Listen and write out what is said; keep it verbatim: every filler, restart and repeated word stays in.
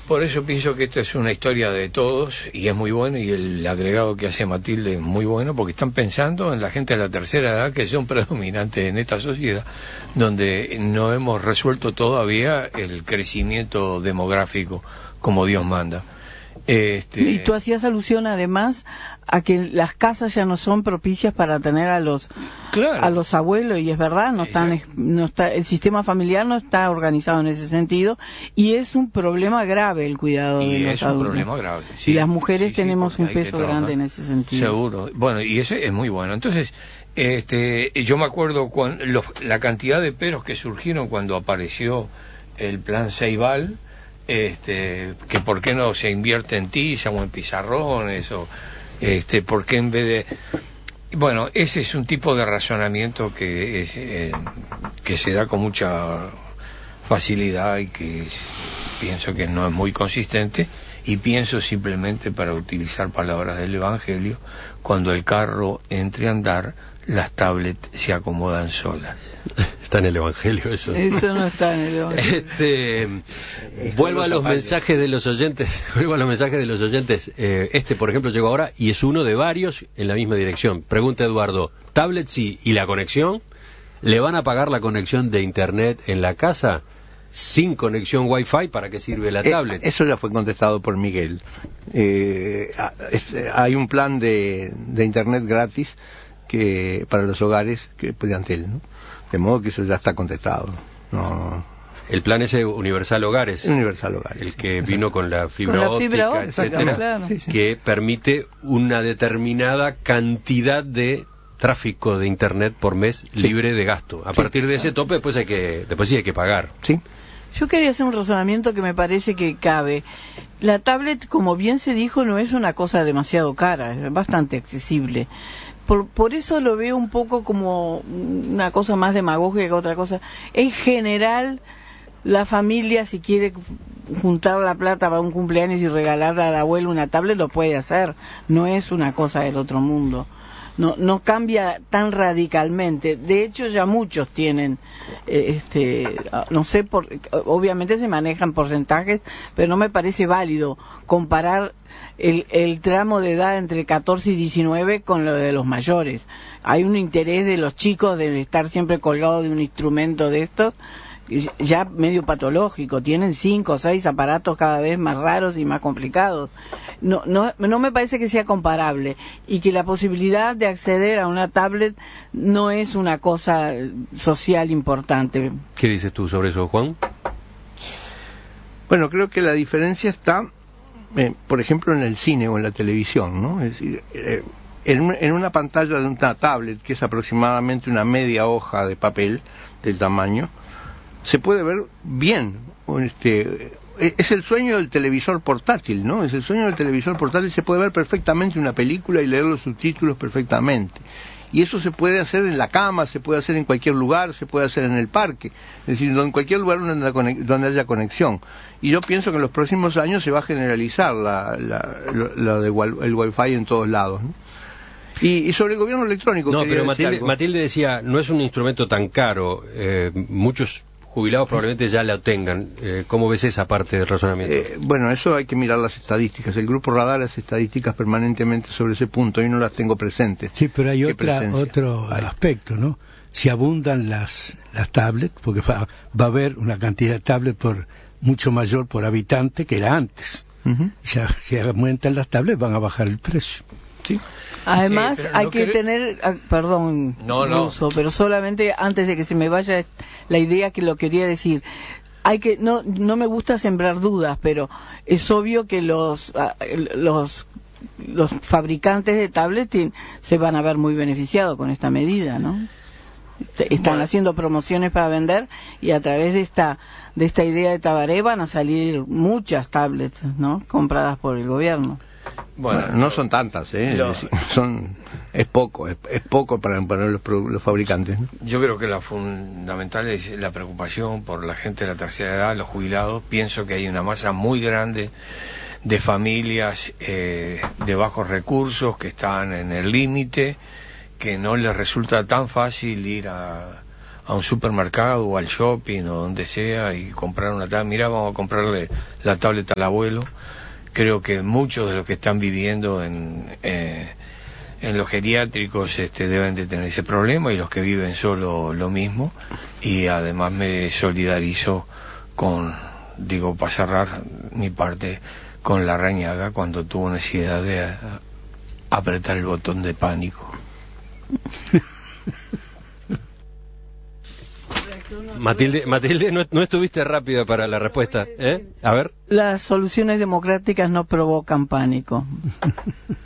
Por eso pienso que esto es una historia de todos y es muy bueno, y el agregado que hace Matilde es muy bueno, porque están pensando en la gente de la tercera edad, que son predominantes en esta sociedad, donde no hemos resuelto todavía el crecimiento demográfico como Dios manda. Este... Y tú hacías alusión además a que las casas ya no son propicias para tener a los claro. a los abuelos, y es verdad, no están, no está, el sistema familiar no está organizado en ese sentido, y es un problema grave el cuidado y de los es adultos. un problema grave, sí. Y las mujeres sí, sí, tenemos un peso trabajar. grande en ese sentido. Seguro. Bueno, y eso es muy bueno. Entonces, este, yo me acuerdo cuando, los, la cantidad de peros que surgieron cuando apareció el plan Ceibal. Este, que por qué no se invierte en tiza o en pizarrones, o este, por qué en vez de... Bueno, ese es un tipo de razonamiento que es, eh, que se da con mucha facilidad y que es, pienso que no es muy consistente, y pienso simplemente, para utilizar palabras del Evangelio, cuando el carro entre a andar, las tablets se acomodan solas. Está en el Evangelio eso. Eso no está en el Evangelio. Este, vuelvo a los mensajes de los oyentes. Vuelvo a los mensajes de los oyentes. Eh, este, por ejemplo, llegó ahora y es uno de varios en la misma dirección. Pregunta Eduardo: ¿tablets y, y la conexión? ¿Le van a pagar la conexión de internet en la casa? Sin conexión Wi-Fi, ¿para qué sirve la tablet? Eh, eso ya fue contestado por Miguel. Eh, este, hay un plan de, de internet gratis que para los hogares que de Antel, ¿no? De modo que eso ya está contestado. No. El plan ese Universal Hogares. Universal Hogares. El que vino con la fibra, con la fibra óptica, óptica, etcétera, claro. Sí, sí. Que permite una determinada cantidad de tráfico de internet por mes sí. libre de gasto. A sí, partir de ese tope, después hay que, después sí hay que pagar. Sí. Yo quería hacer un razonamiento que me parece que cabe. La tablet, como bien se dijo, no es una cosa demasiado cara, es bastante accesible. Por, por eso lo veo un poco como una cosa más demagógica que otra cosa. En general, la familia, si quiere juntar la plata para un cumpleaños y regalarle al abuelo una tablet, lo puede hacer. No es una cosa del otro mundo. No, no cambia tan radicalmente. De hecho, ya muchos tienen, eh, este, no sé, por, obviamente se manejan porcentajes, pero no me parece válido comparar el, el tramo de edad entre catorce y diecinueve con lo de los mayores. Hay un interés de los chicos de estar siempre colgados de un instrumento de estos, ya medio patológico. Tienen cinco o seis aparatos cada vez más raros y más complicados. No, no, no me parece que sea comparable, y que la posibilidad de acceder a una tablet no es una cosa social importante. ¿Qué dices tú sobre eso, Juan? Bueno, creo que la diferencia está, eh, por ejemplo, en el cine o en la televisión, ¿no? Es decir, eh, en, una, en una pantalla de una tablet, que es aproximadamente una media hoja de papel del tamaño, se puede ver bien. Este, es el sueño del televisor portátil, ¿no? Es el sueño del televisor portátil. Se puede ver perfectamente una película y leer los subtítulos perfectamente. Y eso se puede hacer en la cama, se puede hacer en cualquier lugar, se puede hacer en el parque. Es decir, en cualquier lugar donde, donde haya conexión. Y yo pienso que en los próximos años se va a generalizar la, la, la de, el Wi-Fi en todos lados, ¿no? Y, y sobre el gobierno electrónico... No, pero Matilde, Matilde decía, no es un instrumento tan caro. Eh, muchos jubilados probablemente ya la tengan. Eh, ¿Cómo ves esa parte del razonamiento? Eh, bueno, eso hay que mirar las estadísticas. El Grupo Radar hace estadísticas permanentemente sobre ese punto y no las tengo presentes. Sí, pero hay otra, otro hay? aspecto, ¿no? Si abundan las, las tablets, porque va, va a haber una cantidad de tablets por, mucho mayor por habitante que era antes. Uh-huh. Ya, si aumentan las tablets van a bajar el precio. Sí. Además, sí, hay no que querés... tener, perdón, no, no. Ruso, pero solamente antes de que se me vaya la idea que lo quería decir, hay que, no, no me gusta sembrar dudas, pero es obvio que los, los, los fabricantes de tablets se van a ver muy beneficiados con esta medida, ¿no? Están bueno. haciendo promociones para vender, y a través de esta, de esta idea de Tabaré van a salir muchas tablets, ¿no? Compradas por el gobierno. Bueno, bueno, no son tantas, ¿eh? Lo... Es, son, es poco, es, es poco para, para los, los fabricantes, ¿no? Yo creo que la fundamental es la preocupación por la gente de la tercera edad, los jubilados. Pienso que hay una masa muy grande de familias eh, de bajos recursos que están en el límite, que no les resulta tan fácil ir a, a un supermercado o al shopping o donde sea y comprar una tablet. Mira, vamos a comprarle la tablet al abuelo. Creo que muchos de los que están viviendo en eh, en los geriátricos este, deben de tener ese problema, y los que viven solo lo mismo. Y además me solidarizo con, digo, para cerrar mi parte, con Larrañaga cuando tuvo necesidad de a, apretar el botón de pánico. Matilde, Matilde no, no estuviste rápida para la respuesta, ¿eh? A ver. Las soluciones democráticas no provocan pánico.